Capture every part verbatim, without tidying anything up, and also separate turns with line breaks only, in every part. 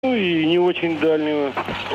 Ну и не очень дальнего.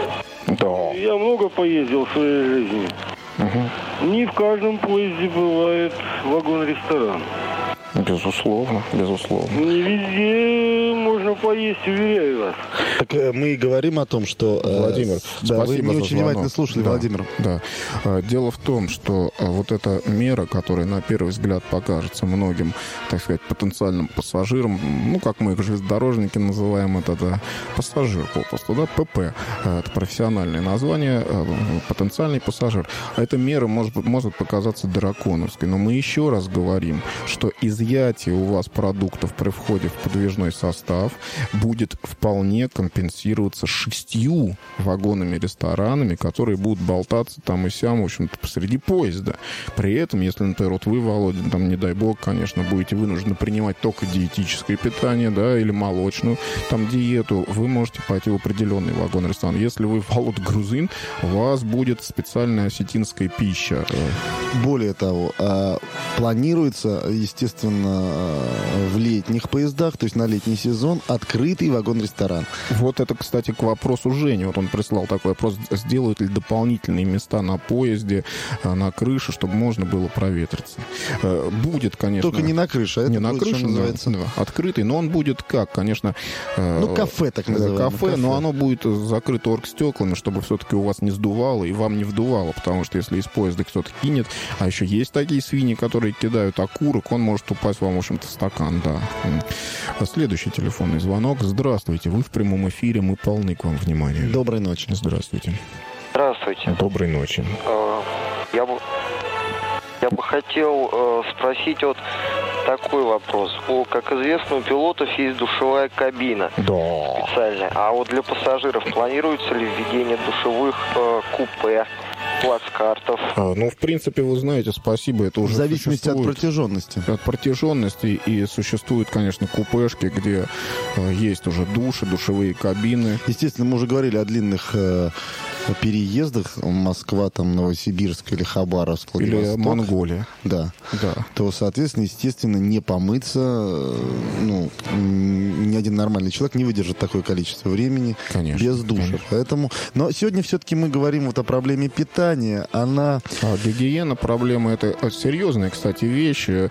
Да.
Я много поездил в своей жизни.
Угу.
Не в каждом поезде бывает вагон-ресторан.
Безусловно, безусловно.
Не везде можно поесть, уверяю вас.
Так э, мы и говорим о том, что... Э,
Владимир,
да, вы не
за
очень
звонок.
внимательно слушали,
Да,
Владимир.
Да. Дело в том, что вот эта мера, которая на первый взгляд покажется многим, так сказать, потенциальным пассажирам, ну, как мы их железнодорожники называем, это да, пассажир попросту, да, ПП, это профессиональное название, потенциальный пассажир. Эта мера может, может показаться драконовской, но мы еще раз говорим, что изъятие у вас продуктов при входе в подвижной состав будет вполне компенсироваться шестью вагонами-ресторанами, которые будут болтаться там и сям, в общем-то, посреди поезда. При этом, если, например, вот вы, Володя, там, не дай бог, конечно, будете вынуждены принимать только диетическое питание, да, или молочную там диету, вы можете пойти в определенный вагон-ресторан. Если вы, Володя, грузин, у вас будет специальная осетинская пища.
Более того, планируется, естественно, в летних поездах, то есть на летний сезон, открытый вагон-ресторан.
Вот это, кстати, к вопросу Жени. Вот он прислал такой вопрос, сделают ли дополнительные места на поезде, на крыше, чтобы можно было проветриться. Будет, конечно...
Только не на крыше, а это
не
будет,
на крыше,
что называется.
Да, открытый, но он будет как, конечно...
Ну, кафе, так называемое.
Кафе, кафе, но оно будет закрыто оргстеклами, чтобы все-таки у вас не сдувало и вам не вдувало, потому что если из поезда кто-то кинет, а еще есть такие свиньи, которые кидают окурок, он может упасть вам, в общем-то, в стакан, да. Следующий телефонный звонок. Здравствуйте, вы в прямом эфире, мы полны к вам внимания.
Доброй ночи.
Здравствуйте.
Здравствуйте.
Доброй ночи.
Я бы, я бы хотел э, спросить вот такой вопрос. О, как известно, у пилотов есть душевая кабина.
Да.
Специальная. А вот для пассажиров планируется ли введение душевых э, купе, плацкартов?
А, ну, в принципе, вы знаете, спасибо, это уже
в зависимости от
существует.
протяженности.
От протяженности, и существуют, конечно, купешки, где э, есть уже души, душевые кабины.
Естественно, мы уже говорили о длинных э, переездах, Москва, там, Новосибирск или Хабаровск,
или
Владивосток.
Монголия.
Да.
Да.
То, соответственно, естественно, не помыться, ну, ни один нормальный человек не выдержит такое количество времени, конечно, без душа. Конечно. Поэтому... Но сегодня все-таки мы говорим вот о проблеме питания. Она...
А гигиена, проблема, это серьезная, кстати, вещь. Э,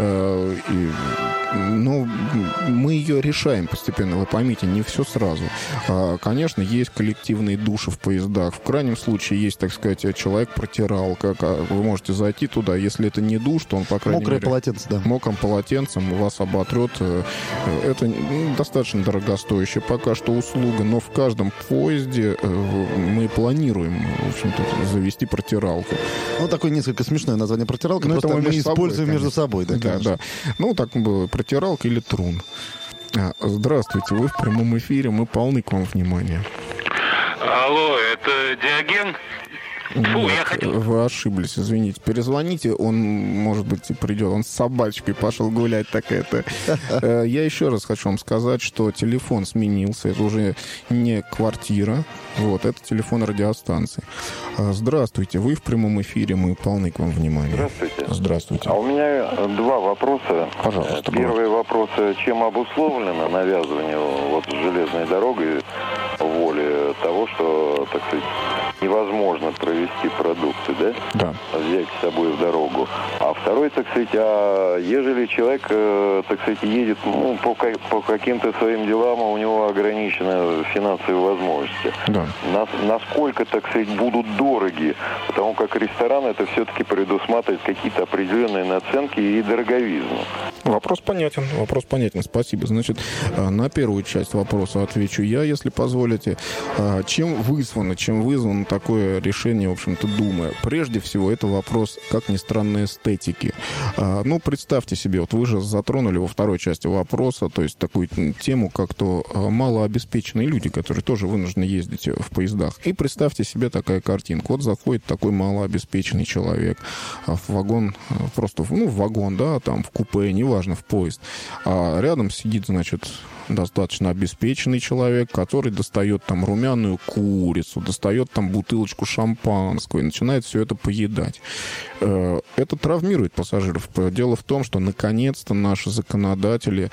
и, ну, мы ее решаем постепенно, вы поймите, не все сразу. А, конечно, есть коллективные души в поездах. В крайнем случае есть, так сказать, человек-протиралка. Вы можете зайти туда, если это не душ, то он, по крайней
Мокрое
мере...
полотенце, да.
Мокрым полотенцем вас оботрет. Это достаточно дорогостоящая пока что услуга, но в каждом поезде мы планируем, в общем-то, завести протиралку.
Ну, такое несколько смешное название протиралка,
но
просто мы, мы используем
собой,
между собой. Да,
да, да. Ну, так было, протиралка или трун. Здравствуйте, вы в прямом эфире, мы полны к вам внимания.
Алло, это Диоген? Фу,
Нет,
я хотел...
вы ошиблись, извините. Перезвоните, он, может быть, придет. Он с собачкой пошел гулять, так это. Я еще раз хочу вам сказать, что телефон сменился. Это уже не квартира. Вот, это телефон радиостанции. Здравствуйте, вы в прямом эфире, мы полны к вам внимания.
Здравствуйте.
Здравствуйте.
А у меня два вопроса.
Пожалуйста.
Первый вопрос, чем обусловлено навязывание вот железной дорогой воли того, что, так сказать, невозможно провести продукты, да?
Да.
Взять с собой в дорогу. А второй, так сказать, а ежели человек, так сказать, едет ну, по, по каким-то своим делам, а у него ограничены финансовые возможности.
Да.
Нас, насколько, так сказать, будут дороги, потому как ресторан это все-таки предусматривает какие-то определенные наценки и дороговизну.
Вопрос понятен, вопрос понятен, спасибо. Значит, на первую часть вопроса отвечу я, если позволите. Чем вызвано, чем вызвано такое решение, в общем-то, Думы? Прежде всего, это вопрос, как ни странно, эстетики. Ну, представьте себе, вот вы же затронули во второй части вопроса, то есть такую тему, как то малообеспеченные люди, которые тоже вынуждены ездить в поездах. И представьте себе такая картинка. Вот заходит такой малообеспеченный человек в вагон, просто ну, в вагон, да, там в купе, неважно, в поезд. А рядом сидит, значит, достаточно обеспеченный человек, который достает там румяную курицу, достает там бутылочку шампанского и начинает все это поедать. Это травмирует пассажиров. Дело в том, что наконец-то наши законодатели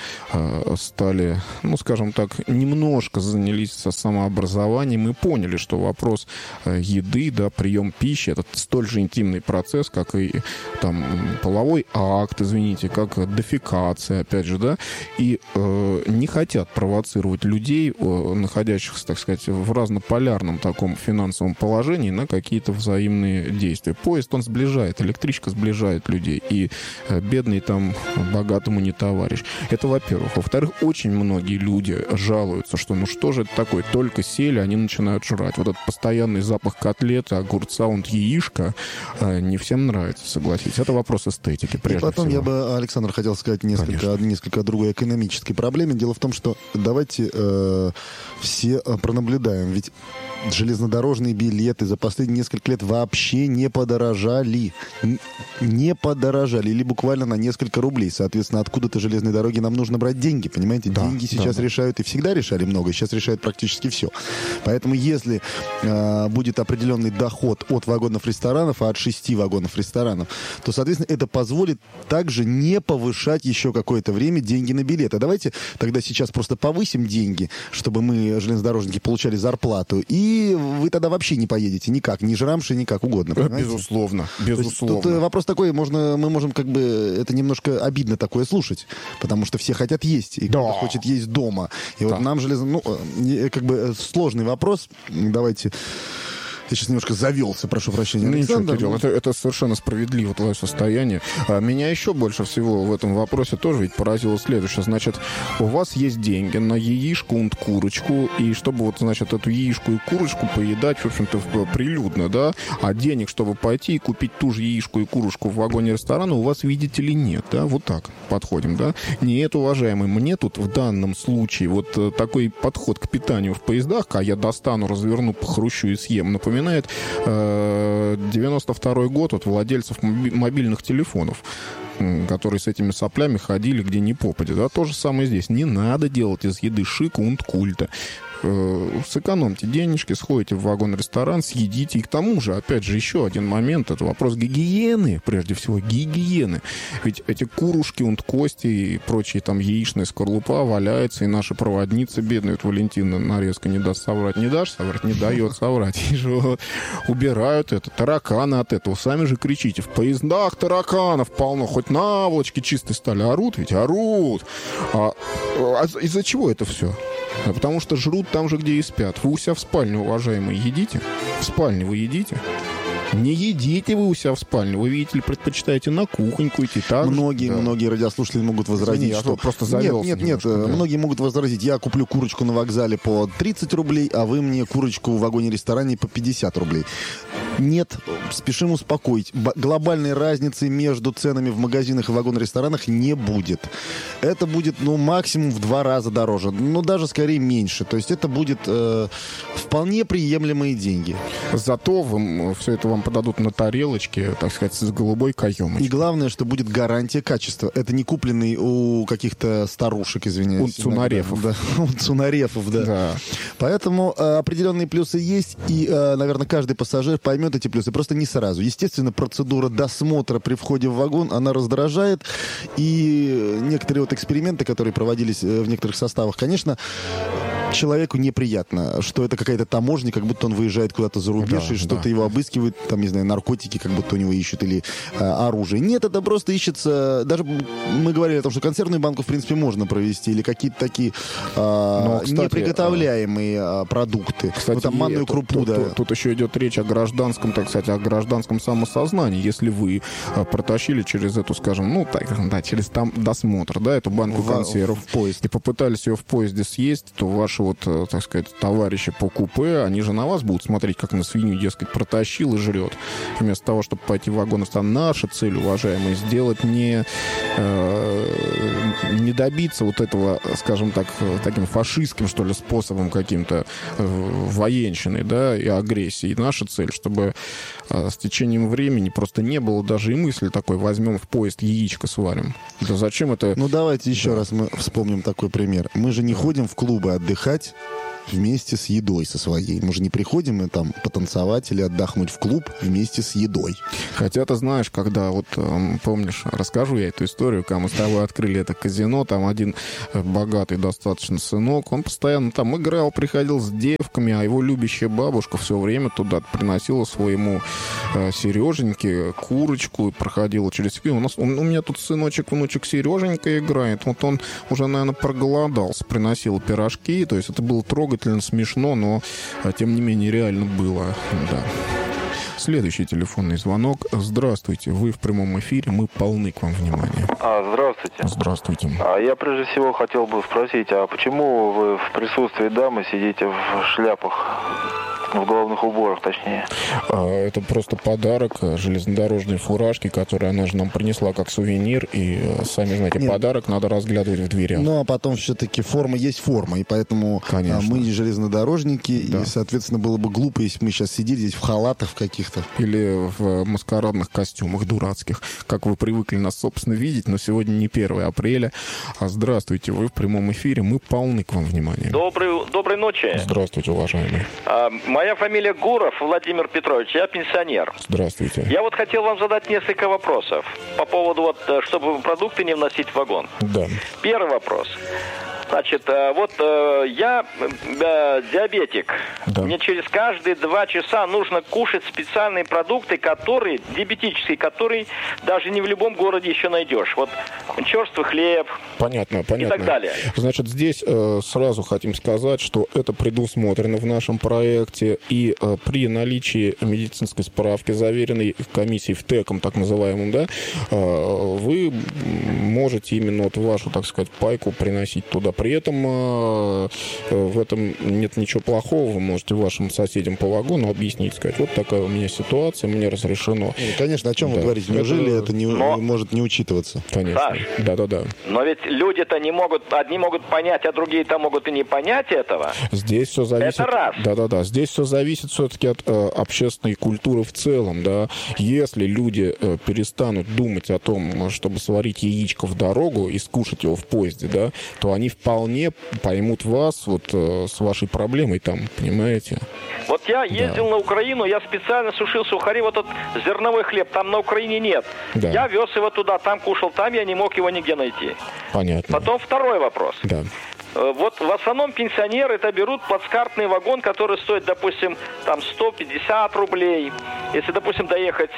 стали, ну, скажем так, немножко занялись со самообразованием и поняли, что вопрос еды, да, прием пищи — это столь же интимный процесс, как и там половой акт, извините, как дефекация, опять же, да, и э, не хотят провоцировать людей, э, находящихся, так сказать, в разнополярном таком финансовом положении, на какие-то взаимные действия. Поезд, он сближает, электричка сближает людей, и э, бедный там богатому не товарищ. Это, во-первых. Во-вторых, очень многие люди жалуются, что ну что же это такое, только сели, они начинают жрать. Вот этот постоянный запах котлеты, огурца, он яишко, э, не всем нравится, согласитесь. Это вопрос эстетики, прежде
и потом
всего.
Я бы, Александр, хотел сказать несколько, несколько о другой экономической проблеме. Дело в том, что давайте э, все пронаблюдаем. Ведь железнодорожные билеты за последние несколько лет вообще не подорожали. Не подорожали. Или буквально на несколько рублей. Соответственно, откуда-то железные дороги нам нужно брать деньги. Понимаете? Да, деньги сейчас да, решают да. и всегда решали много. И сейчас решают практически все. Поэтому если э, будет определенный доход от вагонов ресторанов, а от шести вагонов ресторанов, то, соответственно, это позволит также не повышать еще какое-то время деньги на билеты. Давайте тогда сейчас просто повысим деньги, чтобы мы, железнодорожники, получали зарплату. И вы тогда вообще не поедете никак, ни жрамши, никак угодно. Понимаете?
Безусловно, безусловно.
Тут вопрос такой, можно, мы можем как бы, это немножко обидно такое слушать, потому что все хотят есть, и да. кто-то хочет есть дома. И да. вот нам железно, ну, как бы сложный вопрос. Давайте... Я сейчас немножко завелся, прошу прощения,
ну,
Александр.
Ничего, Кирилл, это, это совершенно справедливо, твое состояние. А меня еще больше всего в этом вопросе тоже ведь поразило следующее. Значит, у вас есть деньги на яишку и курочку, и чтобы вот, значит, эту яишку и курочку поедать, в общем-то, прилюдно, да, а денег, чтобы пойти и купить ту же яишку и курочку в вагоне ресторана, у вас, видите ли, нет, да, вот так подходим, да. Нет, уважаемый, мне тут в данном случае вот такой подход к питанию в поездах, когда я достану, разверну, похрущу и съем, напоминает девяносто второй год от владельцев мобильных телефонов, которые с этими соплями ходили где ни попадя. Да, то же самое здесь. Не надо делать из еды шика und культа. Сэкономьте денежки, сходите в вагон-ресторан, съедите. И к тому же, опять же, еще один момент. Это вопрос гигиены, прежде всего, гигиены. Ведь эти курушки, und кости и прочие там яичная скорлупа валяются, и наши проводницы, бедные, вот Валентина нарезка не даст соврать. Не дашь соврать? Не дает соврать. И же убирают это, тараканы от этого. Сами же кричите. В поездах тараканов полно. Хоть наволочки чистой стали. Орут ведь? Орут. А, а из-за чего это все? Потому что жрут там же, где и спят. Вы у себя в спальне, уважаемые, едите? В спальне вы едите? Не едите вы у себя в спальне. Вы, видите ли, предпочитаете на кухоньку идти. Так
многие,
да. многие
радиослушатели могут возразить,
Извини,
что...
просто
нет, нет, нет. Да. Многие могут возразить, я куплю курочку на вокзале по тридцать рублей, а вы мне курочку в вагоне-ресторане по пятьдесят рублей. Нет, спешим успокоить. Б- глобальной разницы между ценами в магазинах и вагон-ресторанах не будет. Это будет, ну, максимум в два раза дороже. Ну, даже скорее меньше. То есть это будет э, вполне приемлемые деньги.
Зато вам, все это вам подадут на тарелочке, так сказать, с голубой каемочкой.
И главное, что будет гарантия качества. Это не купленный у каких-то старушек, извиняюсь.
У цунарефов.
Да, у цунарефов, да. да. Поэтому э, определенные плюсы есть. И, э, наверное, каждый пассажир поймет эти плюсы. Просто не сразу. Естественно, процедура досмотра при входе в вагон, она раздражает. И некоторые вот эксперименты, которые проводились в некоторых составах, конечно, человеку неприятно, что это какая-то таможня, как будто он выезжает куда-то за рубеж, да, и что-то да. его обыскивают, там, не знаю, наркотики, как будто у него ищут, или э, оружие. Нет, это просто ищется... Даже мы говорили о том, что консервную банку, в принципе, можно провести, или какие-то такие э, Но, кстати, неприготовляемые э, продукты.
Кстати,
вот там манную крупу,
тут,
да.
Тут, тут еще идет речь о гражданском, так сказать, о гражданском самосознании. Если вы э, протащили через эту, скажем, ну, так, да, через там досмотр, да, эту банку в, консервов,
в поезд.
и попытались ее в поезде съесть, то ваш ваши вот, так сказать, товарищи по купе, они же на вас будут смотреть, как на свинью, дескать, протащил и жрет. Вместо того, чтобы пойти в вагон, это наша цель, уважаемые, сделать не, э, не добиться вот этого, скажем так, таким фашистским, что ли, способом каким-то э, военщины, да, и агрессии. Наша цель, чтобы э, с течением времени просто не было даже и мысли такой, возьмем в поезд яичко сварим. Да зачем это?
Ну, давайте еще да. раз мы вспомним такой пример. Мы же не да. ходим в клубы отдыхать вместе с едой со своей. Мы же не приходим и там потанцевать или отдохнуть в клуб вместе с едой.
Хотя ты знаешь, когда вот, помнишь, расскажу я эту историю, когда мы с тобой открыли это казино, там один богатый достаточно сынок, он постоянно там играл, приходил с девками, а его любящая бабушка все время туда приносила своему э, Сереженьке курочку и проходила через спину. У нас, он, у меня тут сыночек, внучек Сереженька играет, вот он уже, наверное, проголодался, приносил пирожки, то есть это было трогательно, смешно, но, тем не менее, реально было, да. Следующий телефонный звонок. Здравствуйте, вы в прямом эфире, мы полны к вам внимания.
А, здравствуйте.
Здравствуйте.
А я прежде всего хотел бы спросить, а почему вы в присутствии дамы сидите в шляпах? В головных уборах, точнее.
Это просто подарок железнодорожной фуражки, которую она же нам принесла как сувенир. И, сами знаете, Нет. подарок надо разглядывать в дверях.
Ну, а потом все-таки форма есть форма. И поэтому Конечно. мы не железнодорожники. Да. И, соответственно, было бы глупо, если бы мы сейчас сидели здесь в халатах в каких-то.
Или в маскарадных костюмах дурацких. Как вы привыкли нас, собственно, видеть. Но сегодня не первое апреля. А здравствуйте, вы в прямом эфире. Мы полны к вам внимания.
Добрый, доброй ночи.
Здравствуйте, уважаемый.
А, Моя фамилия Гуров Владимир Петрович, я пенсионер.
Здравствуйте.
Я вот хотел вам задать несколько вопросов по поводу, вот, чтобы продукты не вносить в вагон.
Да.
Первый вопрос. Значит, вот я диабетик.
Да.
Мне через каждые два часа нужно кушать специальные продукты, которые, диабетические, которые даже не в любом городе еще найдешь. Вот черствый хлеб.
Понятно, понятно.
И так далее.
Значит, здесь э, сразу хотим сказать, что это предусмотрено в нашем проекте. И э, при наличии медицинской справки, заверенной комиссией в ТЭКом, так называемым, да, э, вы можете именно вот вашу, так сказать, пайку приносить туда. При этом э, в этом нет ничего плохого. Вы можете вашим соседям по вагону объяснить, сказать, вот такая у меня ситуация, мне разрешено.
Ну, конечно, о чем да. вы говорите? Неужели это, это не, но... может не учитываться?
Конечно.
Саш,
да-да-да.
Но ведь люди-то не могут, одни могут понять, а другие-то могут и не понять этого.
Здесь все зависит...
Это раз.
Да-да-да. Здесь все зависит все-таки от э, общественной культуры в целом, да. Если люди э, перестанут думать о том, чтобы сварить яичко в дорогу и скушать его в поезде, да, то они вполне поймут вас вот э, с вашей проблемой там, понимаете?
Вот я ездил да. на Украину, я специально сушил сухари, вот этот зерновой хлеб, там на Украине нет.
Да.
Я вез его туда, там кушал, там я не мог его нигде найти.
Понятно.
Потом второй вопрос.
Да.
Вот в основном пенсионеры это берут плацкартный вагон, который стоит, допустим, там сто пятьдесят рублей. Если, допустим, доехать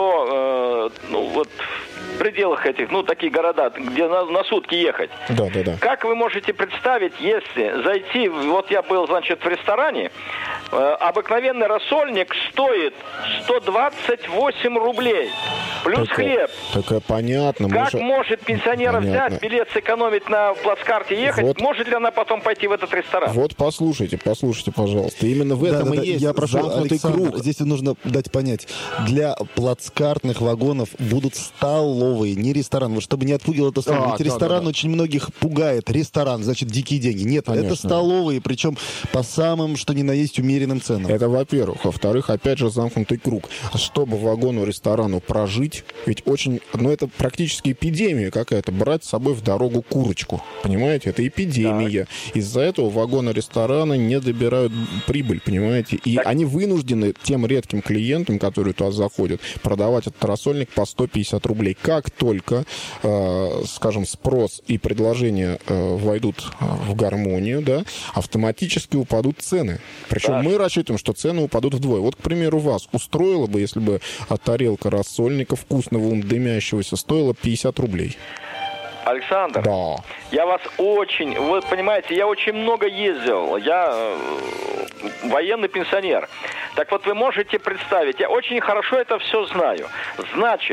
до, э, ну, вот, в пределах этих, ну, такие города, где на, на сутки ехать.
Да, да, да.
Как вы можете представить, если зайти, вот я был, значит, в ресторане, э, обыкновенный рассольник стоит сто двадцать восемь рублей. Плюс
так,
хлеб.
Так понятно.
Как
может...
может пенсионер взять билет, сэкономить на плацкарте и ехать? Вот. Может ли она потом пойти в этот ресторан?
Вот послушайте, послушайте, пожалуйста. Именно в этом да, и да, есть
я прошу,
замкнутый
Александр,
круг.
Здесь нужно дать понять. Для плацкартных вагонов будут столовые, не ресторан. Вот чтобы не отпугивал это слово. А, Ведь да, ресторан да, да. очень многих пугает. Ресторан, значит, дикие деньги. Нет, Конечно. это столовые, причем по самым, что ни на есть, умеренным ценам.
Это во-первых. Во-вторых, опять же, замкнутый круг. Чтобы вагону-ресторану прожить, ведь очень, ну это практически эпидемия какая-то, брать с собой в дорогу курочку. Понимаете? Это эпидемия. Так. Из-за этого вагоны-рестораны не добирают прибыль, понимаете? И так. они вынуждены тем редким клиентам, которые туда заходят, продавать этот рассольник по сто пятьдесят рублей. Как только, э, скажем, спрос и предложение э, войдут в гармонию, да, автоматически упадут цены. Причем так. мы рассчитываем, что цены упадут вдвое. Вот, к примеру, вас устроило бы, если бы тарелка рассольника вкусного, дымящегося, стоила пятьдесят рублей?
Александр,
да.
я вас очень, вы понимаете, я очень много ездил, я э, военный пенсионер. Так вот, вы можете представить, я очень хорошо это все знаю. Значит,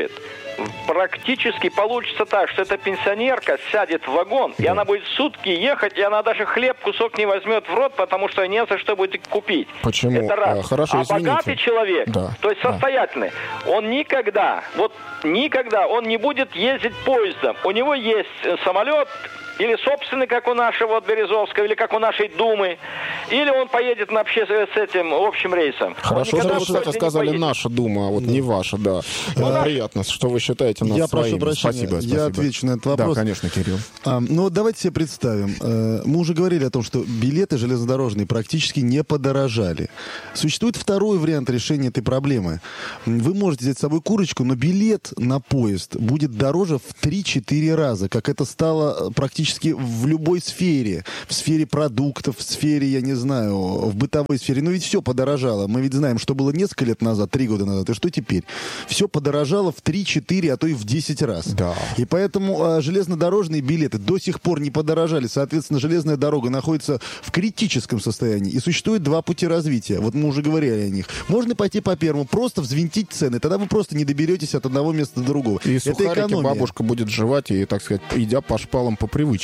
практически получится так, что эта пенсионерка сядет в вагон, да. и она будет сутки ехать, и она даже хлеб кусок не возьмет в рот, потому что не за что будет купить.
Почему?
Это раз.
А, хорошо,
а
извините.
богатый человек, да. то есть состоятельный, да. он никогда, вот никогда, он не будет ездить поездом. У него есть самолет, или собственный, как у нашего вот, Березовского, или как у нашей Думы, или он поедет на обще... с этим общим рейсом.
Хорошо, что вы, кстати, сказали наша Дума, а вот да. не ваша, да. Ну, да. Приятно, что вы считаете нас
Я
своими.
прошу прощения,
спасибо, спасибо.
Я отвечу на этот вопрос.
Да, конечно, Кирилл.
А, ну, давайте себе представим. Мы уже говорили о том, что билеты железнодорожные практически не подорожали. Существует второй вариант решения этой проблемы. Вы можете взять с собой курочку, но билет на поезд будет дороже в три-четыре раза, как это стало практически в любой сфере. В сфере продуктов, в сфере, я не знаю, в бытовой сфере. Но ведь все подорожало. Мы ведь знаем, что было несколько лет назад, три года назад, и что теперь. Все подорожало в три-четыре, а то и в десять раз.
Да.
И поэтому а, железнодорожные билеты до сих пор не подорожали. Соответственно, железная дорога находится в критическом состоянии. И существует два пути развития. Вот мы уже говорили о них. Можно пойти по первому, просто взвинтить цены. Тогда вы просто не доберетесь от одного места до другого.
И
это
сухарики
экономия.
Бабушка будет жевать и, так сказать, идя по шпалам по привычке.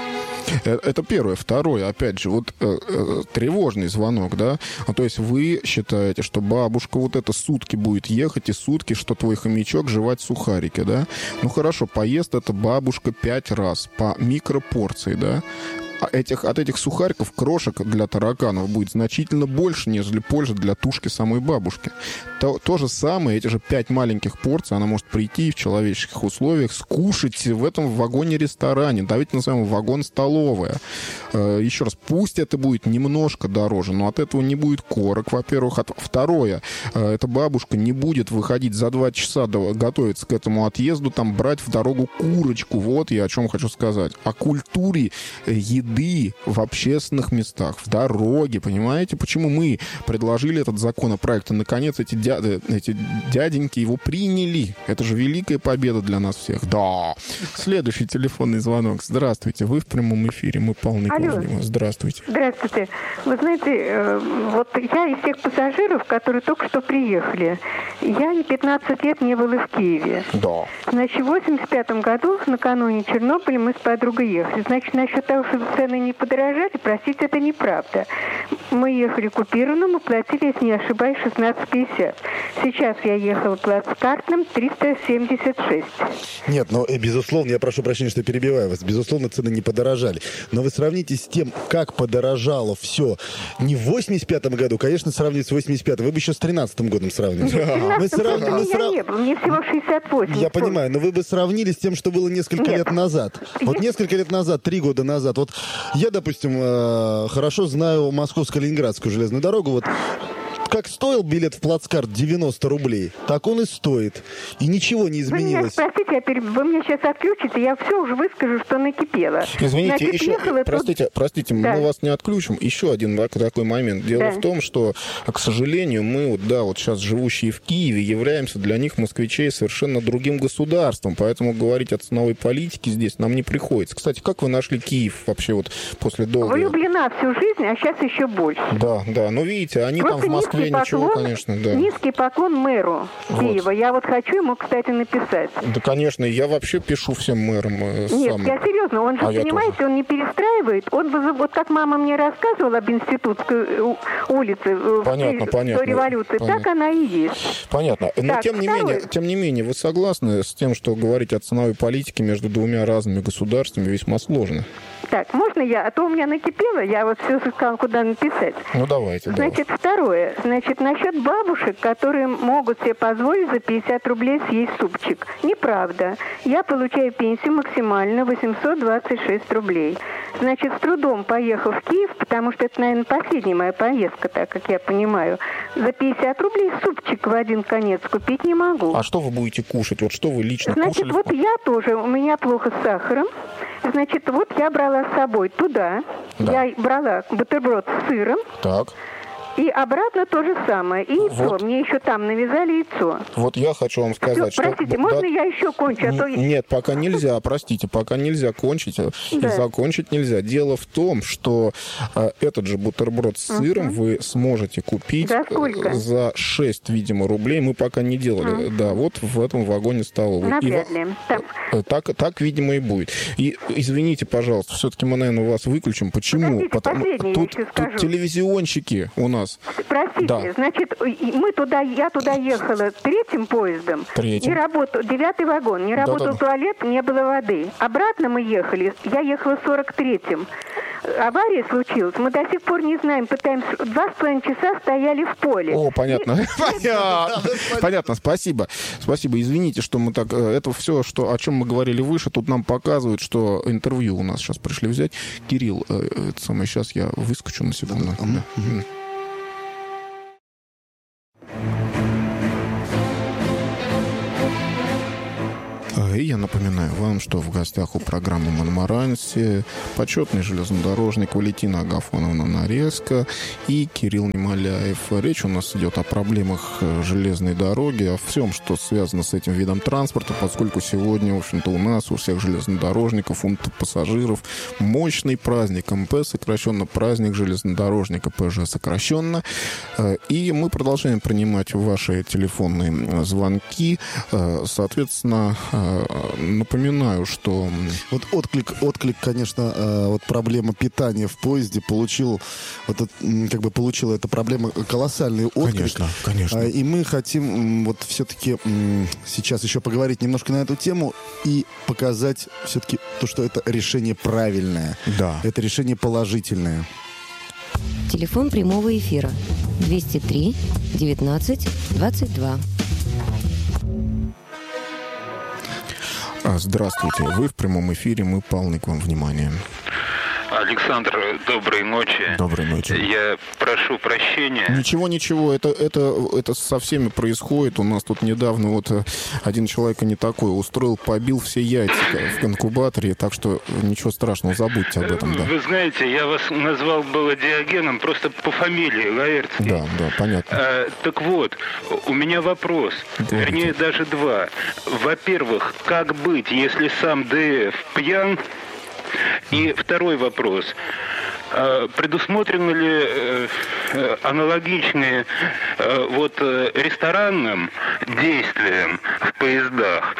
Это первое. Второе, опять же, вот э, э, тревожный звонок, да? А, то есть вы считаете, что бабушка вот это сутки будет ехать, и сутки, что твой хомячок жевать сухарики, да? Ну хорошо, поест это бабушка пять раз по микропорции, да? А этих, от этих сухариков крошек для тараканов будет значительно больше, нежели польза для тушки самой бабушки. То, то же самое, эти же пять маленьких порций она может прийти в человеческих условиях, скушать в этом вагоне-ресторане. Давайте назовем вагон-столовая. Э, еще раз, пусть это будет немножко дороже, но от этого не будет корок, во-первых. От, второе, э, эта бабушка не будет выходить за два часа до, готовиться к этому отъезду, там брать в дорогу курочку. Вот я о чем хочу сказать. О культуре еды в общественных местах, в дороге, понимаете? Почему мы предложили этот законопроект, и, наконец, эти, дя... эти дяденьки его приняли? Это же великая победа для нас всех. Да. Следующий телефонный звонок. Здравствуйте. Вы в прямом эфире. Мы полны Кузьмина. Здравствуйте.
Здравствуйте. Вы знаете, вот я из тех пассажиров, которые только что приехали. Я пятнадцать лет не была в Киеве.
Да.
Значит, в восемьдесят пятом году, накануне Чернобыля, мы с подругой ехали. Значит, насчет того, что цены не подорожали, простите, это неправда. Мы ехали купированно, мы платили, если не ошибаюсь, шестнадцать пятьдесят. Сейчас я ехала плацкартным триста семьдесят шесть.
Нет, но, безусловно, я прошу прощения, что перебиваю вас, безусловно, цены не подорожали. Но вы сравните с тем, как подорожало все не в восемьдесят пятом году, конечно, сравнивать с восемьдесят пятым, вы бы еще с тринадцатым годом сравнивали.
Мы сравним, мы срав... не было, мне всего шестьдесят восемь.
Я понимаю, но вы бы сравнили с тем, что было несколько Нет. лет назад. Вот я... несколько лет назад, три года назад, вот я, допустим, хорошо знаю Московско-Ленинградскую железную дорогу. Вот как стоил билет в плацкарт девяносто рублей, так он и стоит. И ничего не изменилось.
Вы меня, простите, я переб... вы меня сейчас отключите, я все уже выскажу, что накипело.
Извините,
Значит,
еще,
ехала
простите,
тут...
простите, да. мы вас не отключим. Еще один такой момент. Дело да. в том, что, к сожалению, мы, вот, да, вот сейчас живущие в Киеве, являемся для них, москвичей, совершенно другим государством. Поэтому говорить о ценовой политике здесь нам не приходится. Кстати, как вы нашли Киев вообще вот после долгого...
Влюблена всю жизнь, а сейчас еще больше.
Да, да. Ну, видите, они Просто там в Москве ничего, поклон, конечно, да.
Низкий поклон мэру вот. Киева. Я вот хочу ему, кстати, написать.
Да, конечно, я вообще пишу всем мэрам. Э,
Нет,
сам.
я серьезно, он же, а понимаете, он не перестраивает. Он, вот как мама мне рассказывала об Институтской улице
понятно, в
понятно, революции,
понятно.
Так она и есть.
Понятно. Но
так,
тем не, менее, тем не менее, вы согласны с тем, что говорить о ценовой политике между двумя разными государствами весьма сложно?
Так, можно я? А то у меня накипело, я вот все искала, куда написать.
Ну, давайте.
Значит,
давай.
второе. Значит, насчет бабушек, которые могут себе позволить за пятьдесят рублей съесть супчик. Неправда. Я получаю пенсию максимально восемьсот двадцать шесть рублей. Значит, с трудом поехав в Киев, потому что это, наверное, последняя моя поездка, так как я понимаю, за пятьдесят рублей супчик в один конец купить не могу.
А что вы будете кушать? Вот что вы лично
Значит,
кушали?
Значит, вот я тоже, у меня плохо с сахаром. Значит, вот я брала с собой туда, да. я брала бутерброд с сыром.
Так.
И обратно то же самое. И яйцо.
Вот.
Мне еще там навязали яйцо.
Вот я хочу вам сказать,
что... Простите,
что...
можно
да,
я еще кончу? А то...
Нет, пока нельзя, простите, пока нельзя кончить. Да. И закончить нельзя. Дело в том, что а, этот же бутерброд с сыром uh-huh. вы сможете купить
за,
за шесть, видимо, рублей. Мы пока не делали. Uh-huh. Да, вот в этом вагоне столовой.
Навряд ли.
Так. Так, так, видимо, и будет. И извините, пожалуйста, все-таки мы, наверное, вас выключим. Почему? Потому тут, тут телевизионщики у нас.
Простите, да. Значит, мы туда, я туда ехала третьим поездом.
Третьим.
Не работал, девятый вагон. Не работал да, да, туалет, не было воды. Обратно мы ехали. Я ехала сорок третьим. Авария случилась. Мы до сих пор не знаем. Пытаемся. Два с половиной часа стояли в поле.
О, понятно. Понятно, спасибо. Спасибо. Извините, что мы так... Это все, что, о чем мы говорили выше. Тут нам показывают, что интервью у нас сейчас пришли взять. Кирилл, это самое, сейчас я выскочу на секунду. И я напоминаю вам, что в гостях у программы «Монмаранси» почетный железнодорожник Валентина Агафоновна Нарезка и Кирилл Немоляев. Речь у нас идет о проблемах железной дороги, о всем, что связано с этим видом транспорта, поскольку сегодня, в общем-то, у нас, у всех железнодорожников, у пассажиров мощный праздник эм пэ, сокращенно праздник железнодорожника, пэ жэ сокращенно. И мы продолжаем принимать ваши телефонные звонки. Соответственно, напоминаю, что...
Вот отклик, отклик, конечно, вот проблема питания в поезде получил, вот, как бы получила эта проблема колоссальный отклик.
Конечно, конечно.
И мы хотим вот все-таки сейчас еще поговорить немножко на эту тему и показать все-таки то, что это решение правильное.
Да.
Это решение положительное.
Телефон прямого эфира двести три девятнадцать двадцать два.
Здравствуйте, вы в прямом эфире, мы полны к вам внимания.
Александр, доброй ночи.
Доброй ночи.
Я прошу прощения.
Ничего, ничего, это, это, это со всеми происходит. У нас тут недавно вот один человек не такой устроил, побил все яйца в инкубаторе, так что ничего страшного, забудьте об этом. Да.
Вы знаете, я вас назвал было Диогеном просто по фамилии Лаэртский.
Да, да, понятно.
А, так вот, у меня вопрос, Говорите. вернее даже два. Во-первых, как быть, если сам ДФ пьян? И второй вопрос. Предусмотрены ли аналогичные вот ресторанным действиям в поездах,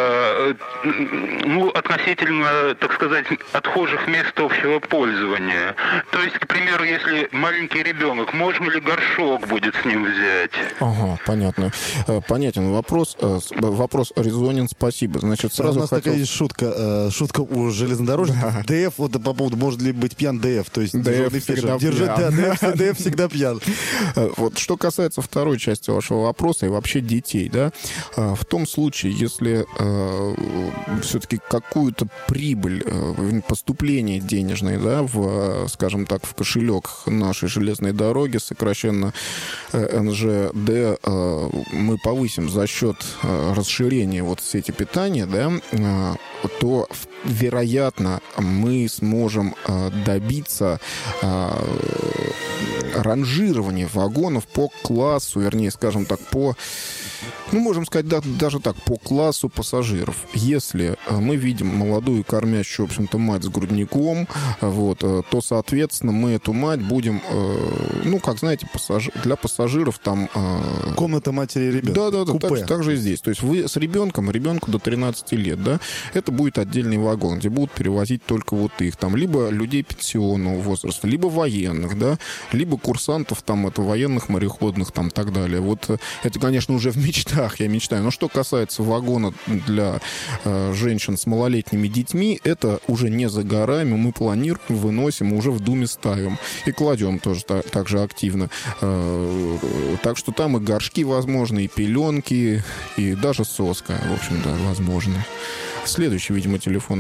ну, относительно, так сказать, отхожих мест общего пользования? То есть, к примеру, если маленький ребенок, можно ли горшок будет с ним взять?
Ага, понятно. Понятен вопрос. Вопрос резонен, спасибо. Значит, сразу
У нас хотел... такая есть шутка, шутка у железнодорожников. Да. ДФ, вот по поводу, может ли быть пьян ДФ, то есть
ДФ всегда
Держи,
пьян.
Да, ДФ, ДФ всегда пьян.
Вот, что касается второй части вашего вопроса и вообще детей, да, в том случае, если э, все-таки какую-то прибыль, э, поступление денежное, да, в, скажем так, в кошелек нашей железной дороги, сокращенно э, эн жэ дэ, э, мы повысим за счет э, расширения вот сети питания, да, э, то, вероятно, мы сможем э, добиться э, ранжирования вагонов по классу, вернее, скажем так, по... Ну, можем сказать, да, даже так, по классу пассажиров. Если мы видим молодую кормящую, в общем-то, мать с грудником, вот, то, соответственно, мы эту мать будем, ну, как знаете, пассаж... для пассажиров там...
Комната матери и ребенка.
Да-да-да, так, так же и здесь. То есть вы с ребенком, ребенку до тринадцати лет, да, это будет отдельный вагон, где будут перевозить только вот их. Там либо людей пенсионного возраста, либо военных, да, либо курсантов, там, это военных, мореходных, там, так далее. Вот это, конечно, уже в мечтах я мечтаю. Но что касается вагона для э, женщин с малолетними детьми, это уже не за горами. Мы планируем, выносим, уже в Думе ставим. И кладем тоже так, так же активно. Э, так что там и горшки возможны, и пеленки, и даже соска, в общем, да, возможно. Следующий, видимо, телефонный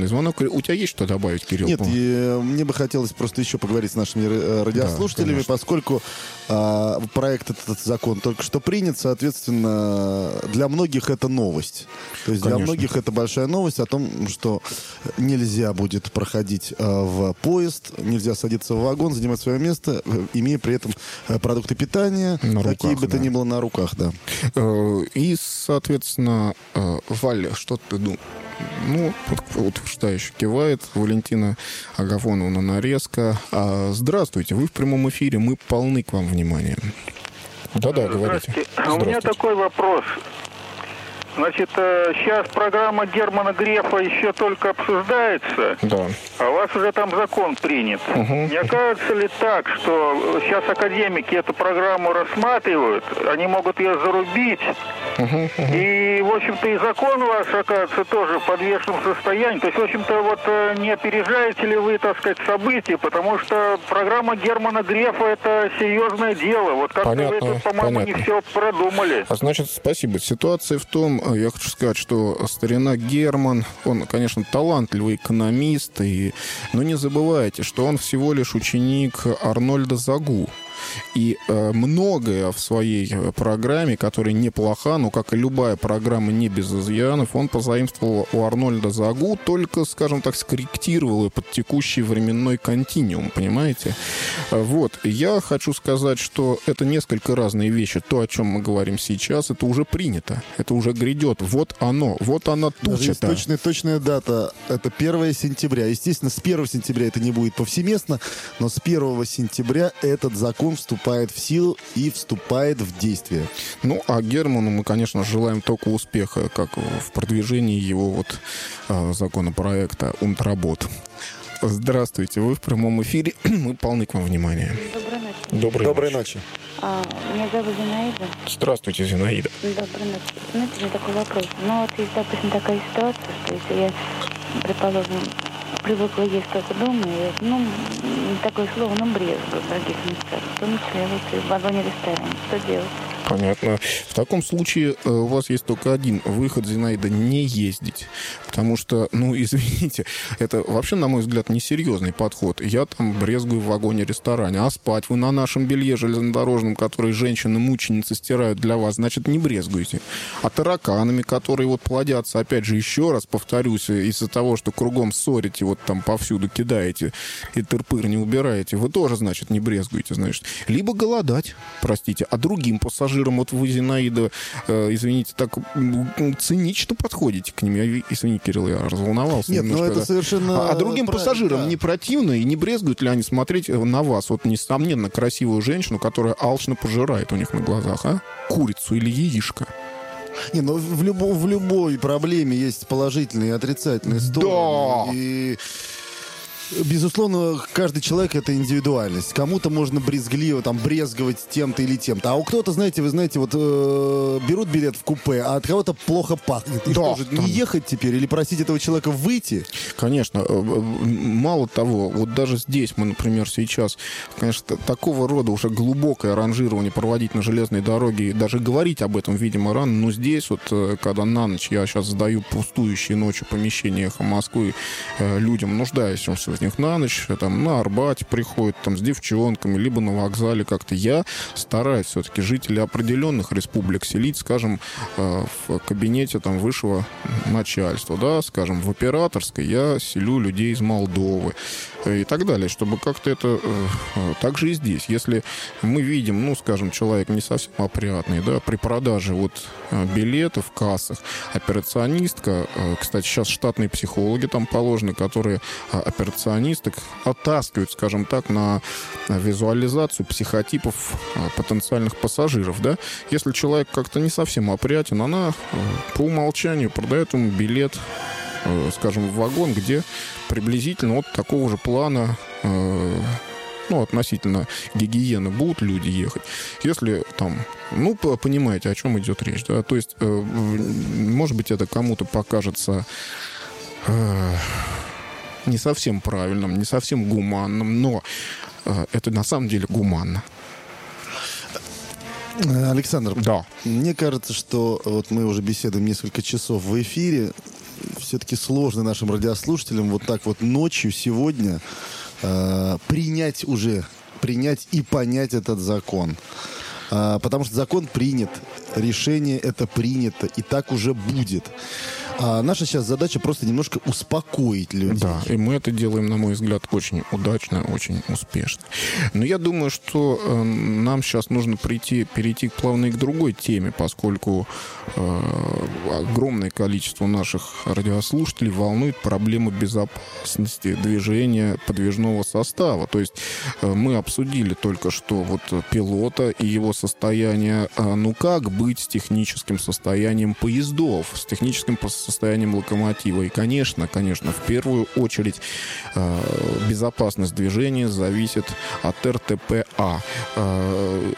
телефонный звонок. У тебя есть что добавить, Кирилл?
Нет, и, мне бы хотелось просто еще поговорить с нашими радиослушателями, да, поскольку а, проект этот закон только что принят, соответственно, для многих это новость. То есть конечно. Для многих это большая новость о том, что нельзя будет проходить а, в поезд, нельзя садиться в вагон, занимать свое место, имея при этом а, продукты питания, на какие руках, бы то да. ни было на руках, да.
И, соответственно, Валя, что ты думаешь? Ну, утверждающе кивает Валентина Агафоновна Нарезка. А, здравствуйте, вы в прямом эфире, мы полны к вам внимания. Да-да, говорите.
Здравствуйте. У меня такой вопрос. Значит, сейчас программа Германа Грефа еще только обсуждается,
да.
а у вас уже там закон принят. Угу. Не окажется ли так, что сейчас академики эту программу рассматривают, они могут ее зарубить, угу, угу. и, в общем-то, и закон ваш, окажется, тоже в подвешенном состоянии. То есть, в общем-то, вот не опережаете ли вы, так сказать, события, потому что программа Германа Грефа — это серьезное дело. Вот как-то вы это, по-моему, понятно. Не все продумали.
А значит, спасибо. Ситуация в том, я хочу сказать, что старина Герман, он, конечно, талантливый экономист, и... но не забывайте, что он всего лишь ученик Арнольда Загу. И э, многое в своей программе, которая неплоха, но, как и любая программа, не без изъянов, он позаимствовал у Арнольда Загу, только, скажем так, скорректировал ее под текущий временной континуум, понимаете? Вот. Я хочу сказать, что это несколько разные вещи. То, о чем мы говорим сейчас, это уже принято. Это уже грядет. Вот оно. Вот она туча-то.
Точная, точная дата. Это первое сентября. Естественно, с первого сентября это не будет повсеместно, но с первого сентября этот закон вступает в силу и вступает в действие.
Ну, а Герману мы, конечно, желаем только успеха, как в продвижении его вот э, законопроекта «Умтработ». Здравствуйте, вы в прямом эфире, мы полны к вам внимания.
Доброй ночи.
Доброй,
Доброй
ночи.
ночи.
А, меня зовут Зинаида.
Здравствуйте, Зинаида.
Доброй ночи. Знаете, у меня такой вопрос. Ну, вот есть, допустим, такая ситуация, что если я, предположим, привыкла есть только дома, и, ну, такое слово, ну, брезгую в других местах, в том числе вот в вагоне-ресторане. Что делать?
Понятно. В таком случае у вас есть только один выход, Зинаида, не ездить. Потому что, ну, извините, это вообще, на мой взгляд, несерьезный подход. Я там брезгую в вагоне-ресторане, а спать вы на нашем белье железнодорожном, которые женщины-мученицы стирают для вас, значит, не брезгуете. А тараканами, которые вот плодятся, опять же, еще раз повторюсь, из-за того, что кругом ссорите, вот там повсюду кидаете и тырпыр не убираете, вы тоже, значит, не брезгуете, значит. Либо голодать, простите, а другим пассажирам, вот вы, Зинаида, э, извините, так цинично подходите к ним. Я, извини, Кирилл, я разволновался.
Нет,
немножко,
ну это
да.
совершенно...
А, а другим
правильно,
пассажирам
да.
не противно и не брезгуют ли они смотреть на вас, вот, несомненно, красивую женщину, которая алчно пожирает у них на глазах, а? Курицу или яичко?
Не, ну в, любо, в любой проблеме есть положительные и отрицательные стороны.
Да.
И... Безусловно, каждый человек — это индивидуальность. Кому-то можно брезгливо, там, брезговать тем-то или тем-то. А у кто-то, знаете, вы знаете, вот э, берут билет в купе, а от кого-то плохо пахнет. И
да,
что же, не ехать теперь или просить этого человека выйти?
Конечно. Мало того, вот даже здесь мы, например, сейчас, конечно, такого рода уже глубокое ранжирование проводить на железной дороге, и даже говорить об этом, видимо, рано, но здесь вот, когда на ночь, я сейчас сдаю пустующие ночью помещения «Эхо Москвы» людям, нуждающимся в них на ночь, там, на Арбате приходят там, с девчонками, либо на вокзале как-то. Я стараюсь все-таки жителей определенных республик селить, скажем, в кабинете там, высшего начальства, да, скажем, в операторской я селю людей из Молдовы и так далее, чтобы как-то это... Так же и здесь. Если мы видим, ну, скажем, человек не совсем опрятный, да, при продаже вот билетов в кассах, операционистка, кстати, сейчас штатные психологи там положены, которые операционисток оттаскивают, скажем так, на визуализацию психотипов потенциальных пассажиров, да. Если человек как-то не совсем опрятен, она по умолчанию продает ему билет, скажем, в вагон, где приблизительно вот такого же плана, ну, относительно гигиены будут люди ехать. Если там, ну, понимаете, о чем идет речь, да, то есть, может быть, это кому-то покажется не совсем правильным, не совсем гуманным, но это на самом деле гуманно.
Александр,
да.
Мне кажется, что вот мы уже беседуем несколько часов в эфире. все-таки сложно нашим радиослушателям вот так вот ночью сегодня э, принять уже, принять и понять этот закон. Э, потому что закон принят, решение это принято, и так уже будет. А наша сейчас задача просто немножко успокоить людей.
Да, и мы это делаем, на мой взгляд, очень удачно, очень успешно. Но я думаю, что э, нам сейчас нужно прийти, перейти плавно и к другой теме, поскольку э, огромное количество наших радиослушателей волнует проблемы безопасности движения подвижного состава. То есть э, мы обсудили только что вот пилота и его состояние. А, ну как быть с техническим состоянием поездов, с техническим состоянием локомотива. И, конечно, конечно, в первую очередь э, безопасность движения зависит от эр тэ пэ а. Э,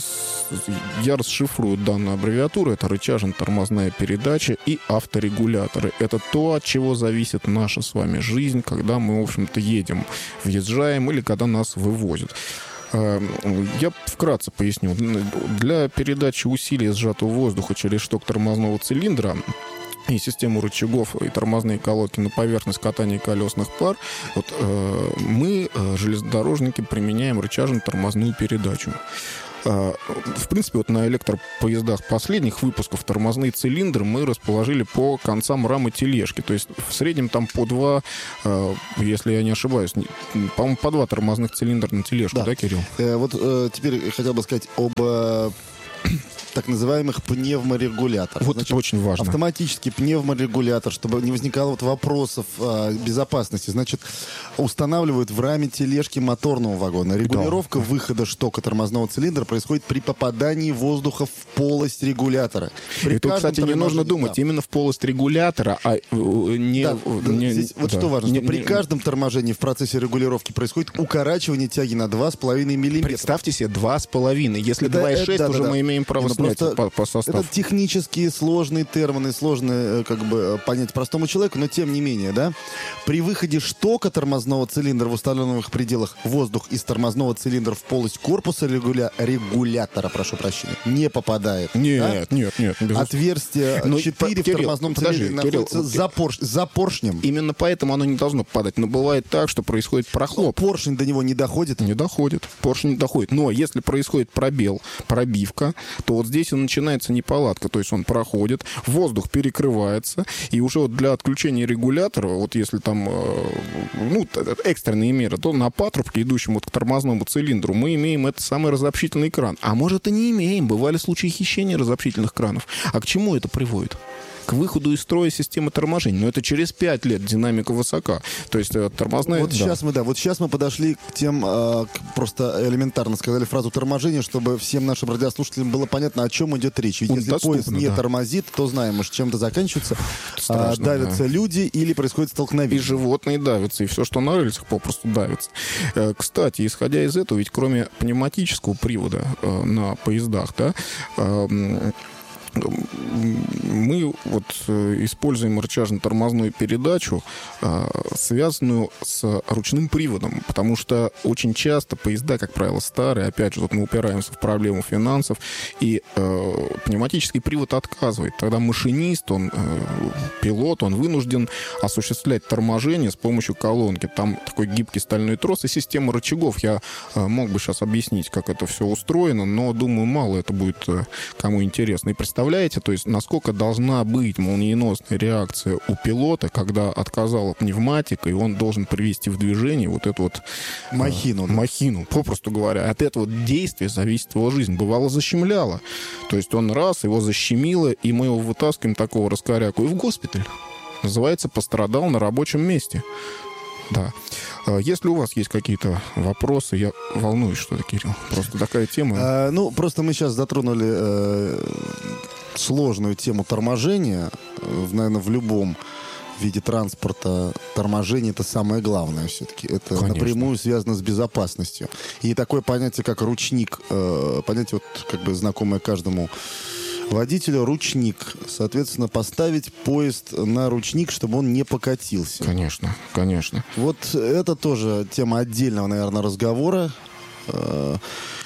я расшифрую данную аббревиатуру. Это рычажно-тормозная передача и авторегуляторы. Это то, от чего зависит наша с вами жизнь, когда мы, в общем-то, едем, въезжаем или когда нас вывозят. Я вкратце поясню. Для передачи усилия сжатого воздуха через шток тормозного цилиндра и систему рычагов и тормозные колодки на поверхность катания колесных пар, вот, э, мы, э, железнодорожники, применяем рычажно-тормозную передачу. Э, в принципе, вот на электропоездах последних выпусков тормозные цилиндры мы расположили по концам рамы тележки. То есть в среднем там по два, э, если я не ошибаюсь, по-моему, по два тормозных цилиндра на тележку, да, да Кирилл?
Э, вот э, теперь хотел бы сказать об... Э... так называемых пневморегуляторов.
Вот значит, это очень важно.
Автоматический пневморегулятор, чтобы не возникало вот вопросов э, безопасности, значит, устанавливают в раме тележки моторного вагона. Регулировка да. выхода штока тормозного цилиндра происходит при попадании воздуха в полость регулятора. При
и тут, кстати, не нужно думать да. именно в полость регулятора, а не...
Да,
не
здесь вот
да.
что важно,
не,
что при
не,
каждом торможении в процессе регулировки происходит укорачивание тяги на два с половиной миллиметра.
Представьте себе, два с половиной. Если два и шесть, да, уже да, мы да. имеем право
не,
снять по, по составу.
Это технические сложные термины, сложно как бы понять простому человеку, но тем не менее, да, при выходе штока тормозного цилиндра в установленных пределах воздух из тормозного цилиндра в полость корпуса регуля... регулятора, прошу прощения, не попадает.
Нет,
да?
нет, нет. Безусловно.
Отверстие но, четыре в Кирилл, тормозном подожди, цилиндре Кирилл, находится за, порш... за поршнем.
Именно поэтому оно не должно попадать. Но бывает так, что происходит прохлоп.
Но поршень до него не доходит?
Не доходит. Поршень не доходит. Но если происходит пробел, пробивка, то вот здесь и начинается неполадка. То есть он проходит, воздух перекрывается, и уже вот для отключения регулятора, вот если там ну, экстренные меры, то на патрубке, идущем вот к тормозному цилиндру, мы имеем этот самый разобщительный кран. А может и не имеем. Бывали случаи хищения разобщительных кранов. А к чему это приводит? К выходу из строя системы торможения. Но это через пять лет динамика высока. То есть тормозная...
Вот,
да.
сейчас мы, да, вот сейчас мы подошли к тем, э, к, просто элементарно сказали фразу торможения, чтобы всем нашим радиослушателям было понятно, о чем идет речь. Ведь
Он
если
доступно,
поезд не
да.
тормозит, то знаем, может, чем-то заканчивается.
Страшно,
а, давятся
да.
люди или происходит столкновение.
И животные давятся, и все, что на рельсах, попросту давится. Кстати, исходя из этого, ведь кроме пневматического привода э, на поездах, да, э, мы вот используем рычажно-тормозную передачу, связанную с ручным приводом, потому что очень часто поезда, как правило, старые, опять же, вот мы упираемся в проблему финансов, и э, пневматический привод отказывает. Тогда машинист, он, э, пилот, он вынужден осуществлять торможение с помощью колонки. Там такой гибкий стальной трос и система рычагов. Я э, мог бы сейчас объяснить, как это все устроено, но, думаю, мало это будет э, кому интересно. И представляете, Представляете, то есть насколько должна быть молниеносная реакция у пилота, когда отказала пневматика, и он должен привести в движение вот эту вот
махину,
э, да. махину, попросту говоря. От этого действия зависит его жизнь. Бывало, защемляло. То есть он раз, его защемило, и мы его вытаскиваем такого раскоряку и в госпиталь. Называется, пострадал на рабочем месте. Да. Если у вас есть какие-то вопросы, я волнуюсь что-то, Кирилл. Просто такая тема.
А, ну, просто мы сейчас затронули э, сложную тему торможения. В, наверное, в любом виде транспорта торможение — это самое главное все-таки. Это Конечно. Напрямую связано с безопасностью. И такое понятие, как ручник, э, понятие вот как бы знакомое каждому водителю, ручник. Соответственно, поставить поезд на ручник, чтобы он не покатился.
Конечно, конечно.
Вот это тоже тема отдельного, наверное, разговора.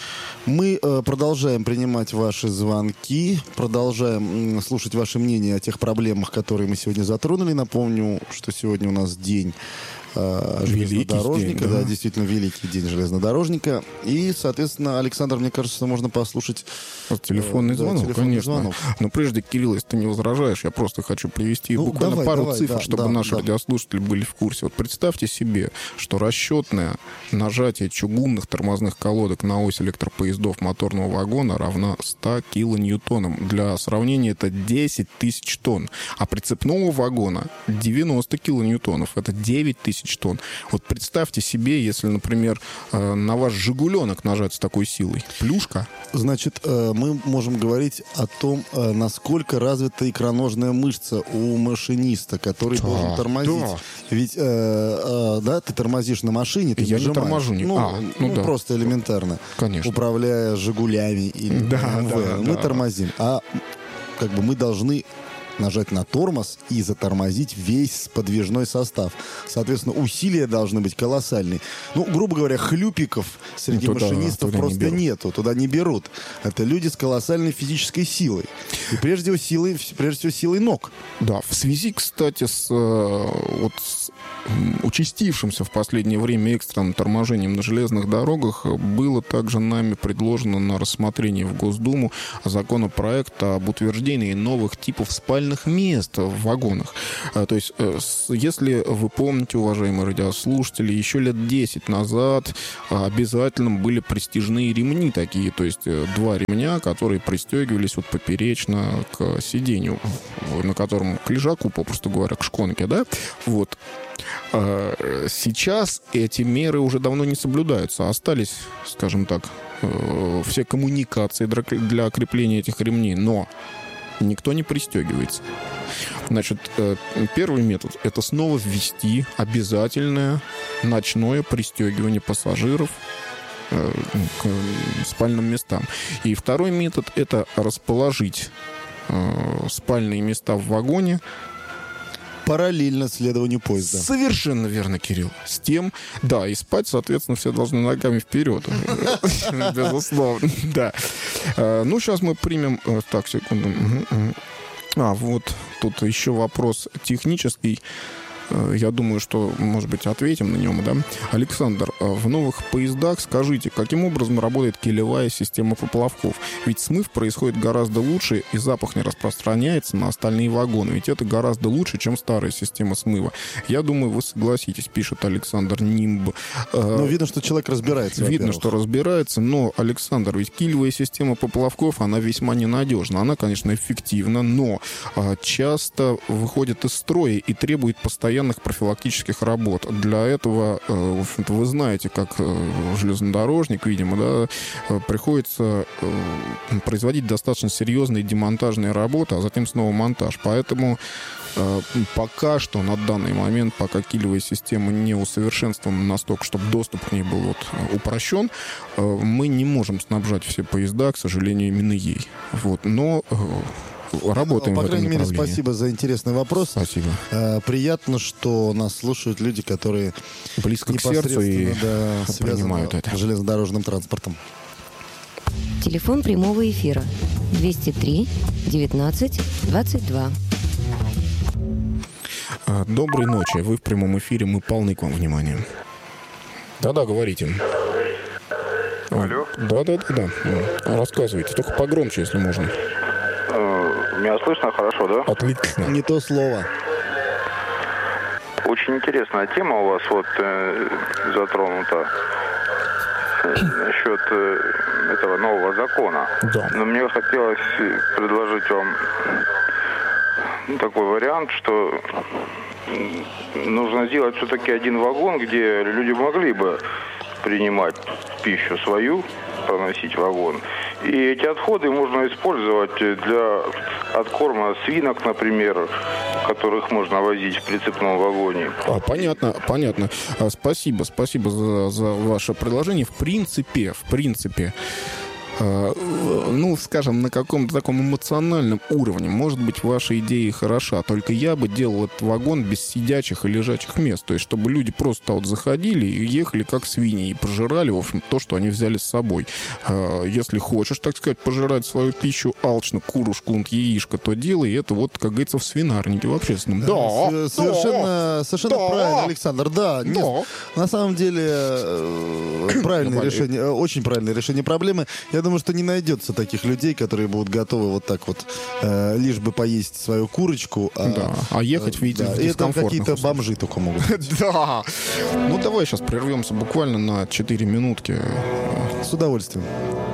Мы э, продолжаем принимать ваши звонки, продолжаем э, слушать ваше мнение о тех проблемах, которые мы сегодня затронули. Напомню, что сегодня у нас день э, железнодорожника. День, да. Да, действительно, великий день железнодорожника. И, соответственно, Александр, мне кажется, можно послушать...
Телефонный
э,
звонок,
да, телефонный
конечно.
звонок.
Но прежде, Кирилл, если ты не возражаешь, я просто хочу привести ну, буквально давай, пару давай, цифр, да, чтобы да, наши да. радиослушатели были в курсе. Вот представьте себе, что расчетное нажатие чугунных тормозных колодок на ось электропоездов моторного вагона равна ста килоньютонам. Для сравнения, это десять тысяч тонн. А прицепного вагона девяносто килоньютонов. Это девять тысяч тонн. Вот представьте себе, если, например, на ваш «Жигуленок» нажать с такой силой. Плюшка.
Значит, мы можем говорить о том, насколько развита икроножная мышца у машиниста, который да, должен тормозить. Да. Ведь, э, э, да, ты тормозишь на машине, ты
Я
нажимаешь.
не торможу. Не...
Ну,
а, ну,
ну
да.
просто элементарно.
Конечно.
Управляя «Жигулями» или
да,
бэ эм вэ,
да,
мы
да.
тормозим. А как бы мы должны нажать на тормоз и затормозить весь подвижной состав. Соответственно, усилия должны быть колоссальные. Ну, грубо говоря, хлюпиков среди туда, машинистов туда просто не нету, туда не берут. Это люди с колоссальной физической силой. И прежде всего силой, прежде всего силой ног.
Да, в связи, кстати, с, вот, с участившимся в последнее время экстренным торможением на железных дорогах, было также нами предложено на рассмотрение в Госдуму законопроект об утверждении новых типов спальных мест в вагонах. То есть, если вы помните, уважаемые радиослушатели, еще лет десять назад обязательно были пристяжные ремни такие, то есть два ремня, которые пристегивались вот поперечно к сиденью, на котором к лежаку, попросту говоря, к шконке, да, вот. Сейчас эти меры уже давно не соблюдаются. Остались, скажем так, все коммуникации для крепления этих ремней, но никто не пристегивается. Значит, первый метод — это снова ввести обязательное ночное пристегивание пассажиров к спальным местам. И второй метод — это расположить спальные места в вагоне
параллельно следованию поезда.
Совершенно верно, Кирилл. С тем, да, и спать, соответственно, все должны ногами вперед. Безусловно, да. Ну, сейчас мы примем... Так, секунду. А, вот тут еще вопрос технический. Я думаю, что, может быть, ответим на него, да? Александр, в новых поездах скажите, каким образом работает килевая система поплавков? Ведь смыв происходит гораздо лучше, и запах не распространяется на остальные вагоны. Ведь это гораздо лучше, чем старая система смыва. Я думаю, вы согласитесь, пишет Александр Нимб.
Ну, видно, что человек разбирается.
Видно, что разбирается, но, Александр, ведь килевая система поплавков, она весьма ненадежна. Она, конечно, эффективна, но часто выходит из строя и требует постоянно профилактических работ. Для этого, вы знаете, как железнодорожник, видимо, да, приходится производить достаточно серьезные демонтажные работы, а затем снова монтаж. Поэтому пока что, на данный момент, пока килевая система не усовершенствована настолько, чтобы доступ к ней был вот упрощен, мы не можем снабжать все поезда, к сожалению, именно ей. Вот. Но работаем
По
в этом
крайней мере,
направлении.
Спасибо за интересный вопрос.
Спасибо.
Э, приятно, что нас слушают люди, которые
близко к сердцу и
да,
принимают это.
С железнодорожным транспортом.
Телефон прямого эфира двести три девятнадцать двадцать два.
Доброй ночи. Вы в прямом эфире. Мы полны к вам внимания. Да-да, говорите.
Алло.
Да-да-да. Рассказывайте. Только погромче, если можно.
Меня слышно хорошо, да?
Отлично.
Не то слово.
Очень интересная тема у вас вот э, затронута э, насчет э, этого нового закона.
Да.
Но мне хотелось предложить вам такой вариант, что нужно сделать все-таки один вагон, где люди могли бы принимать пищу свою, проносить в вагон. И эти отходы можно использовать для откорма свинок, например, которых можно возить в прицепном вагоне.
А, понятно, понятно. А, спасибо, спасибо за, за ваше предложение. В принципе, в принципе, ну, скажем, на каком-то таком эмоциональном уровне, может быть, ваша идея хороша, только я бы делал этот вагон без сидячих и лежачих мест, то есть чтобы люди просто вот заходили и ехали как свиньи и пожирали, в общем, то, что они взяли с собой. Если хочешь, так сказать, пожирать свою пищу алчно, курушку, яишко, то делай это вот, как говорится, в свинарнике, в общественном. Да,
совершенно,
да,
совершенно
да,
правильно, Александр, да.
да.
Нет, на самом деле, правильное решение, очень правильное решение проблемы. Я думаю, что не найдется таких людей, которые будут готовы вот так вот, э, лишь бы поесть свою курочку. А,
да, а ехать, видите,
да,
в
это какие-то бомжи только могут быть.
Да. Ну, давай сейчас прервемся буквально на четыре минутки.
С удовольствием.